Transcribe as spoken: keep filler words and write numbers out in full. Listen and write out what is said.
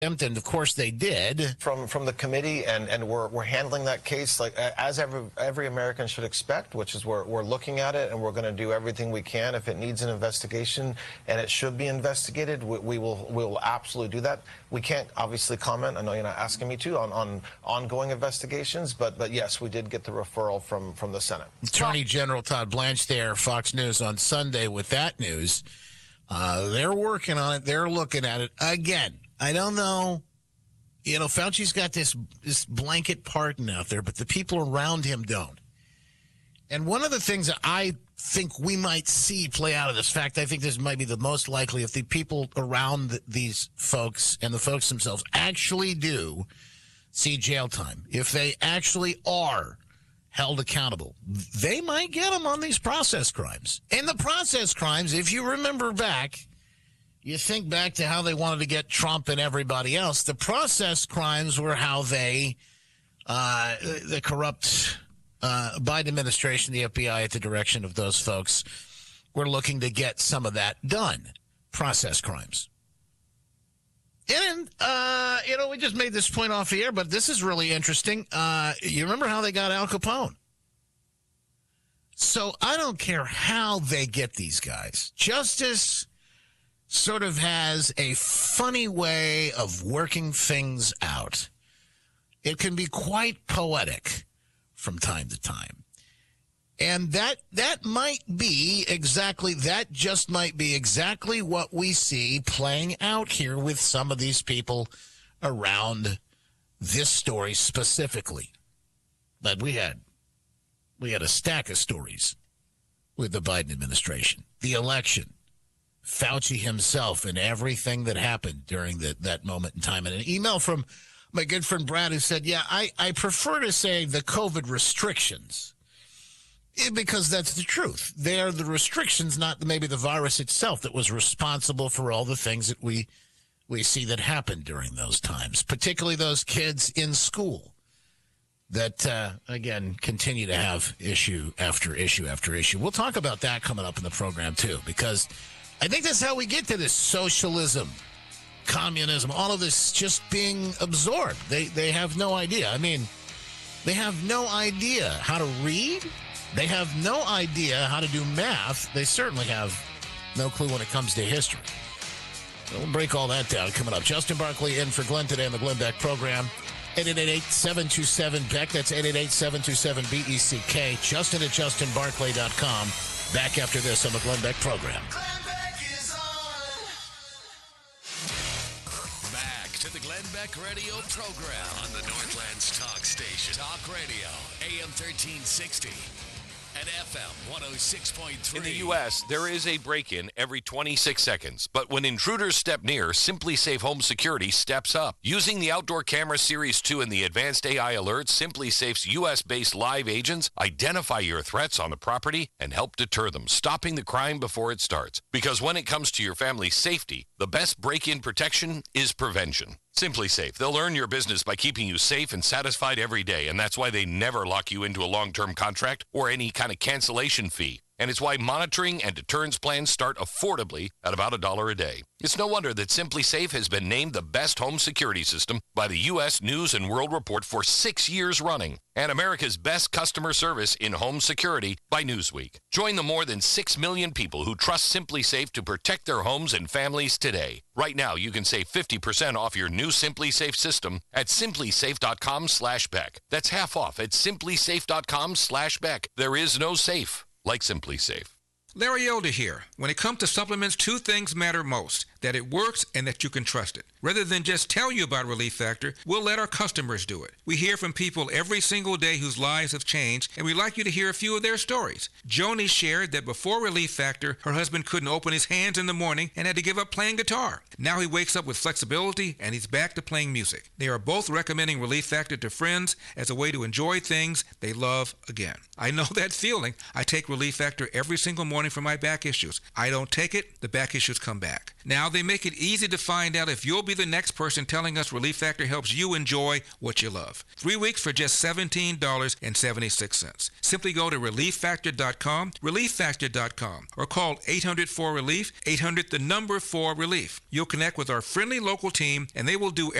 And of course they did. From from the committee, and, and we're we're handling that case like as every every American should expect, which is we're we're looking at it, and we're going to do everything we can. If it needs an investigation and it should be investigated, we, we will we will absolutely do that. We can't obviously comment. I know you're not asking me to on, on ongoing investigations, but but yes, we did get the referral from from the Senate. Attorney General Todd Blanche there, Fox News on Sunday with that news. Uh, they're working on it. They're looking at it again. I don't know. You know, Fauci's got this this blanket pardon out there, but the people around him don't. And one of the things that I think we might see play out of this fact, I think this might be the most likely, if the people around th- these folks and the folks themselves actually do see jail time, if they actually are held accountable, they might get them on these process crimes. And the process crimes, if you remember back, you think back to how they wanted to get Trump and everybody else. The process crimes were how they, uh, the corrupt uh, Biden administration, the F B I at the direction of those folks, were looking to get some of that done. Process crimes. And, uh, you know, we just made this point off the air, but this is really interesting. Uh, you remember how they got Al Capone? So I don't care how they get these guys. Justice sort of has a funny way of working things out. It can be quite poetic from time to time. And that that might be exactly, that just might be exactly what we see playing out here with some of these people around this story specifically. But we had, we had a stack of stories with the Biden administration, the election, Fauci himself, and everything that happened during the, that moment in time. And an email from my good friend Brad who said, yeah, I, I prefer to say the COVID restrictions, because that's the truth. They are the restrictions, not maybe the virus itself, that was responsible for all the things that we we see that happened during those times, particularly those kids in school that, uh, again, continue to have issue after issue after issue. We'll talk about that coming up in the program, too, because I think that's how we get to this socialism, communism, all of this just being absorbed. They they have no idea. I mean, they have no idea how to read. They have no idea how to do math. They certainly have no clue when it comes to history. So we'll break all that down coming up. Justin Barkley in for Glenn today on the Glenn Beck program. eight eight eight, seven two seven, B E C K. That's eight eight eight, seven two seven, B E C K. Justin at justin barclay dot com. Back after this on the Glenn Beck program. To the Glenn Beck Radio program on the Northland's Talk Station. Talk Radio, A M thirteen sixty and F M one oh six point three. In the U S, there is a break-in every twenty-six seconds. But when intruders step near, SimpliSafe Home Security steps up. Using the Outdoor Camera Series two and the advanced A I alerts, SimpliSafe's U S-based live agents identify your threats on the property and help deter them, stopping the crime before it starts. Because when it comes to your family's safety, the best break-in protection is prevention. SimpliSafe. They'll earn your business by keeping you safe and satisfied every day, and that's why they never lock you into a long-term contract or any kind of cancellation fee. And it's why monitoring and deterrence plans start affordably at about a dollar a day. It's no wonder that SimpliSafe has been named the best home security system by the U S News and World Report for six years running, and America's best customer service in home security by Newsweek. Join the more than six million people who trust SimpliSafe to protect their homes and families today. Right now, you can save fifty percent off your new SimpliSafe system at simplisafe.com slash Beck. That's half off at simplisafe.com slash Beck. There is no safe like SimpliSafe. Larry Elder here. When it comes to supplements, two things matter most: that it works and that you can trust it. Rather than just tell you about Relief Factor, we'll let our customers do it. We hear from people every single day whose lives have changed, and we'd like you to hear a few of their stories. Joni shared that before Relief Factor, her husband couldn't open his hands in the morning and had to give up playing guitar. Now he wakes up with flexibility and he's back to playing music. They are both recommending Relief Factor to friends as a way to enjoy things they love again. I know that feeling. I take Relief Factor every single morning morning for my back issues. I don't take it, the back issues come back. Now they make it easy to find out if you'll be the next person telling us Relief Factor helps you enjoy what you love. Three weeks for just seventeen dollars and seventy-six cents. Simply go to relief factor dot com, relief factor dot com, or call eight hundred four relief, eight hundred the number four relief. You'll connect with our friendly local team, and they will do